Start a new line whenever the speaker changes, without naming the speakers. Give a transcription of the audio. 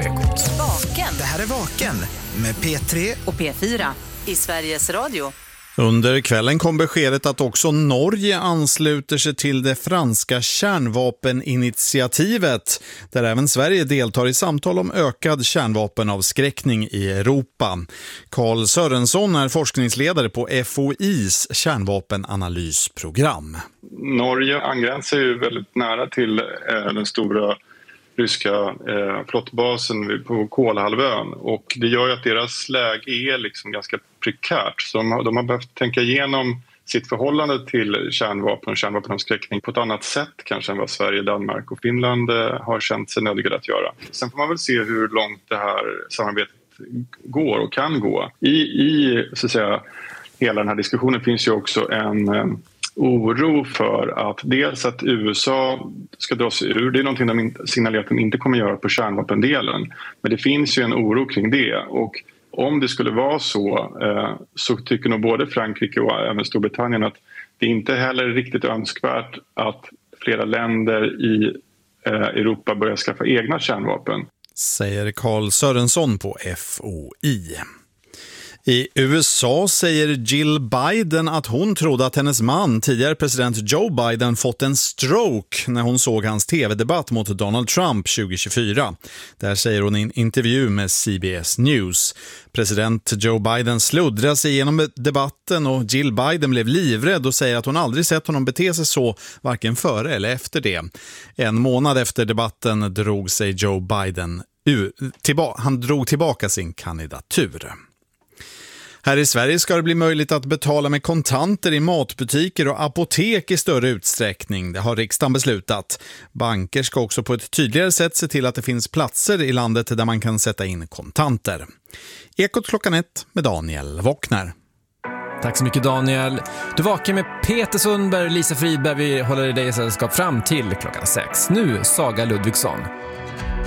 Ekot.
Vaken.
Det här är Vaken med P3
och P4 i Sveriges Radio.
Under kvällen kom beskedet att också Norge ansluter sig till det franska kärnvapeninitiativet, där även Sverige deltar i samtal om ökad kärnvapenavskräckning i Europa. Carl Sörensson är forskningsledare på FOIs kärnvapenanalysprogram.
Norge angränsar ju väldigt nära till den stora ryska flottbasen på Kolahalvön, och det gör ju att deras läge är liksom ganska prekärt. Så de har behövt tänka igenom sitt förhållande till kärnvapen och kärnvapenavskräckning på ett annat sätt kanske än vad Sverige, Danmark och Finland har känt sig nödgade att göra. Sen får man väl se hur långt det här samarbetet går och kan gå. I så att säga, hela den här diskussionen finns ju också en oro för att dels att USA ska dra sig ur. Det är någonting de signalerar att de inte kommer göra på kärnvapendelen. Men det finns ju en oro kring det, och om det skulle vara så tycker nog både Frankrike och även Storbritannien att det inte heller är riktigt önskvärt att flera länder i Europa börjar skaffa egna kärnvapen.
Säger Carl Sörensson på FOI. I USA säger Jill Biden att hon trodde att hennes man, tidigare president Joe Biden, fått en stroke när hon såg hans tv-debatt mot Donald Trump 2024. Där säger hon i en intervju med CBS News. President Joe Biden sluddrade sig igenom debatten och Jill Biden blev livrädd och säger att hon aldrig sett honom bete sig så, varken före eller efter det. En månad efter debatten drog sig Joe Biden han drog tillbaka sin kandidatur. Här i Sverige ska det bli möjligt att betala med kontanter i matbutiker och apotek i större utsträckning. Det har riksdagen beslutat. Banker ska också på ett tydligare sätt se till att det finns platser i landet där man kan sätta in kontanter. Ekot klockan 1 med Daniel Wockner.
Tack så mycket Daniel. Du vakar med Peter Sundberg och Lisa Fridberg. Vi håller dig i sällskap fram till klockan 6. Nu Saga Ludvigsson.